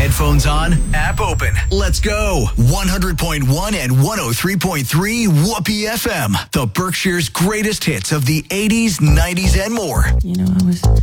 Headphones on, app open. Let's go. 100.1 and 103.3 Whoopee FM. The Berkshire's greatest hits of the 80s, 90s, and more. You know, I was